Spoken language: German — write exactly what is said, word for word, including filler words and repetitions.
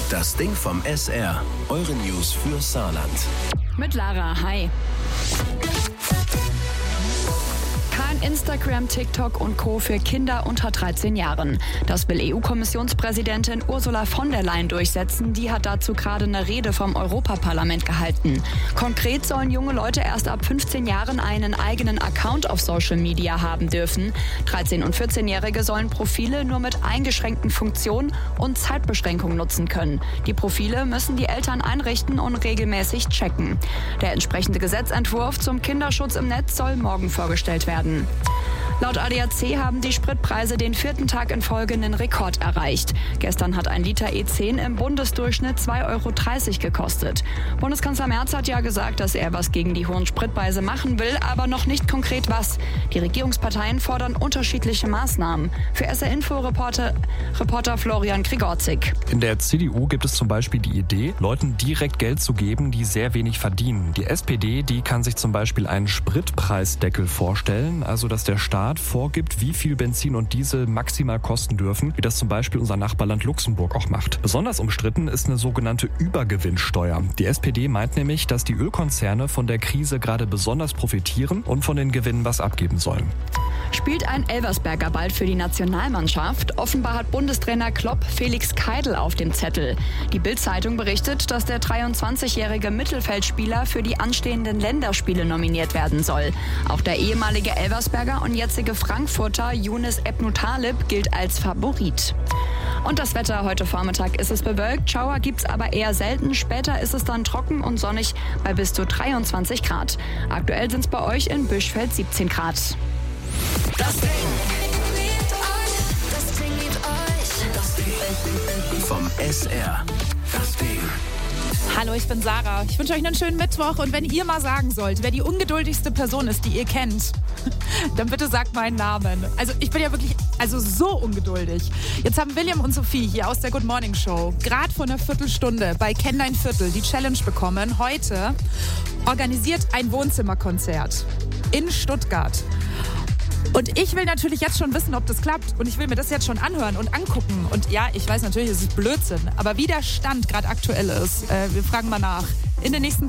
Das Ding vom S R. Eure News für Saarland. Mit Lara, hi. Kein Instagram, TikTok und Co. für Kinder unter dreizehn Jahren. Das will E U-Kommissionspräsidentin Ursula von der Leyen durchsetzen. Die hat dazu gerade eine Rede vom Europaparlament gehalten. Konkret sollen junge Leute erst ab fünfzehn Jahren einen eigenen Account auf Social Media haben dürfen. dreizehn- und vierzehnjährige sollen Profile nur mit eingeschränkten Funktionen und Zeitbeschränkungen nutzen können. Die Profile müssen die Eltern einrichten und regelmäßig checken. Der entsprechende Gesetzentwurf zum Kinderschutz im Netz soll morgen vorgestellt werden. Laut A D A C haben die Spritpreise den vierten Tag in Folge einen Rekord erreicht. Gestern hat ein Liter E zehn im Bundesdurchschnitt zwei Euro dreißig gekostet. Bundeskanzler Merz hat ja gesagt, dass er was gegen die hohen Spritpreise machen will, aber noch nicht konkret was. Die Regierungsparteien fordern unterschiedliche Maßnahmen. Für S R-Info-Reporter Reporter Florian Grigorzik. In der C D U gibt es zum Beispiel die Idee, Leuten direkt Geld zu geben, die sehr wenig verdienen. Die S P D, die kann sich zum Beispiel einen Spritpreisdeckel vorstellen, also dass der Staat vorgibt, wie viel Benzin und Diesel maximal kosten dürfen, wie das zum Beispiel unser Nachbarland Luxemburg auch macht. Besonders umstritten ist eine sogenannte Übergewinnsteuer. Die S P D meint nämlich, dass die Ölkonzerne von der Krise gerade besonders profitieren und von den Gewinnen was abgeben sollen. Spielt ein Elversberger bald für die Nationalmannschaft? Offenbar hat Bundestrainer Klopp Felix Keidl auf dem Zettel. Die Bild-Zeitung berichtet, dass der dreiundzwanzigjährige Mittelfeldspieler für die anstehenden Länderspiele nominiert werden soll. Auch der ehemalige Elversberger und jetzige Frankfurter Younes Ebnou Talib gilt als Favorit. Und das Wetter heute Vormittag ist es bewölkt, Schauer gibt's aber eher selten. Später ist es dann trocken und sonnig bei bis zu dreiundzwanzig Grad. Aktuell sind's bei euch in Büschfeld siebzehn Grad. Das Ding. Das Ding liebt euch. Das Ding vom S R. Das Ding. Hallo, ich bin Sarah. Ich wünsche euch einen schönen Mittwoch. Und wenn ihr mal sagen sollt, wer die ungeduldigste Person ist, die ihr kennt, dann bitte sagt meinen Namen. Also ich bin ja wirklich also so ungeduldig. Jetzt haben William und Sophie hier aus der Good Morning Show gerade vor einer Viertelstunde bei Kenn dein Viertel die Challenge bekommen. Heute organisiert ein Wohnzimmerkonzert in Stuttgart. Und ich will natürlich jetzt schon wissen, ob das klappt. Und ich will mir das jetzt schon anhören und angucken. Und ja, ich weiß natürlich, es ist Blödsinn. Aber wie der Stand gerade aktuell ist, äh, wir fragen mal nach. In den nächsten